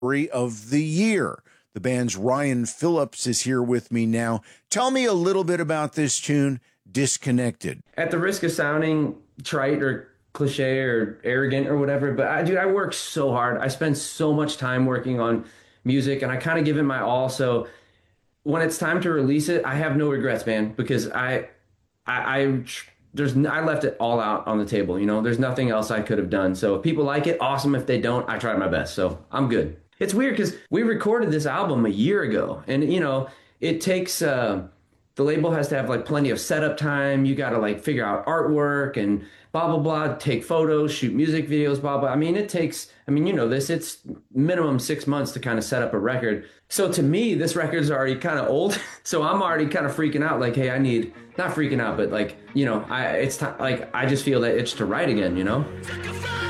of the year. The band's Ryan Phillips is here with me now. Tell me a little bit about this tune, Disconnected. At the risk of sounding trite or cliche or arrogant or whatever, but I work so hard. I spend so much time working on music, and I kind of give it my all. So when it's time to release it, I have no regrets, man, because I left it all out on the table. You know, there's nothing else I could have done. So if people like it, awesome. If they don't, I tried my best. So I'm good. It's weird because we recorded this album a year ago, and it takes the label has to have like plenty of setup time. You got to like figure out artwork and blah, blah, blah, take photos, shoot music videos, blah, blah. I mean, it's minimum 6 months to kind of set up a record. So to me, this record's already kind of old. So I'm already kind of freaking out. Like, hey, not freaking out, but like, it's time. Like, I just feel that itch to write again,